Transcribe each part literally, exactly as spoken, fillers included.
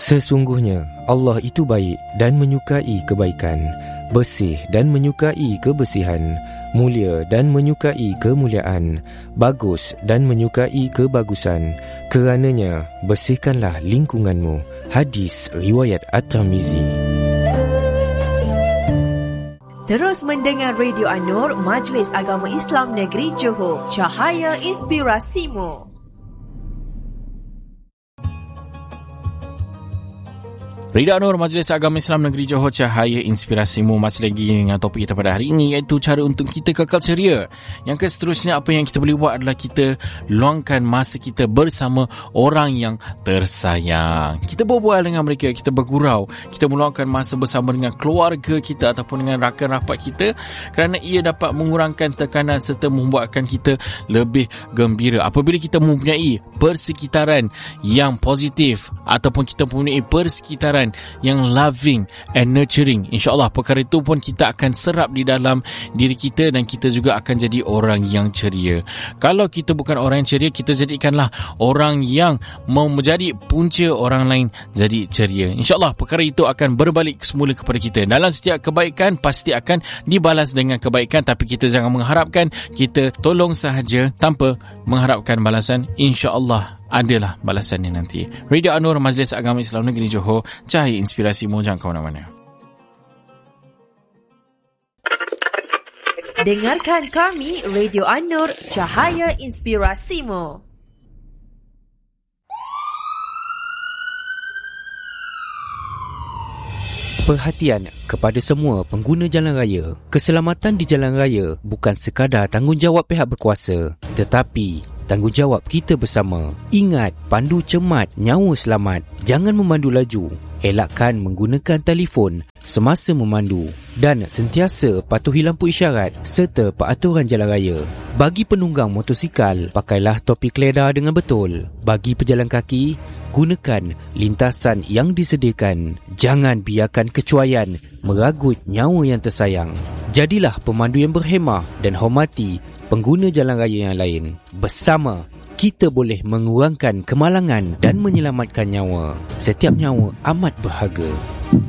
Sesungguhnya Allah itu baik dan menyukai kebaikan, bersih dan menyukai kebersihan, mulia dan menyukai kemuliaan, bagus dan menyukai kebagusan. Kerananya bersihkanlah lingkunganmu. Hadis riwayat At-Tirmizi. Terus mendengar Radio An-Nur, Majlis Agama Islam Negeri Johor, cahaya inspirasimu. Radio An-Nur, Majlis Agama Islam Negeri Johor, cahaya inspirasimu. Masih lagi dengan topik kita pada hari ini, iaitu cara untuk kita kekal ceria. Yang seterusnya, apa yang kita boleh buat adalah kita luangkan masa kita bersama orang yang tersayang. Kita berbual dengan mereka, kita bergurau, kita meluangkan masa bersama dengan keluarga kita ataupun dengan rakan rapat kita, kerana ia dapat mengurangkan tekanan serta membuatkan kita lebih gembira. Apabila kita mempunyai persekitaran yang positif ataupun kita mempunyai persekitaran yang loving and nurturing, insyaAllah perkara itu pun kita akan serap di dalam diri kita dan kita juga akan jadi orang yang ceria. Kalau kita bukan orang yang ceria, kita jadikanlah orang yang mau menjadi punca orang lain jadi ceria. InsyaAllah perkara itu akan berbalik semula kepada kita. Dalam setiap kebaikan pasti akan dibalas dengan kebaikan, tapi kita jangan mengharapkan, kita tolong sahaja tanpa mengharapkan balasan. InsyaAllah adalah balasannya nanti. Radio An-Nur, Majlis Agama Islam Negeri Johor, cahaya inspirasimu. Jangan ke mana-mana. Dengarkan kami, Radio An-Nur, cahaya inspirasimu. Perhatian kepada semua pengguna jalan raya. Keselamatan di jalan raya bukan sekadar tanggungjawab pihak berkuasa, tetapi tanggungjawab kita bersama. Ingat, pandu cermat, nyawa selamat. Jangan memandu laju. Elakkan menggunakan telefon semasa memandu dan sentiasa patuhi lampu isyarat serta peraturan jalan raya. Bagi penunggang motosikal, pakailah topi keledar dengan betul. Bagi pejalan kaki, gunakan lintasan yang disediakan. Jangan biarkan kecuaian meragut nyawa yang tersayang. Jadilah pemandu yang berhemah dan hormati pengguna jalan raya yang lain. Bersama, kita boleh mengurangkan kemalangan dan menyelamatkan nyawa. Setiap nyawa amat berharga.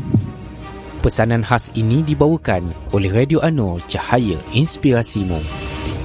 Pesanan khas ini dibawakan oleh Radio An-Nur, cahaya inspirasimu.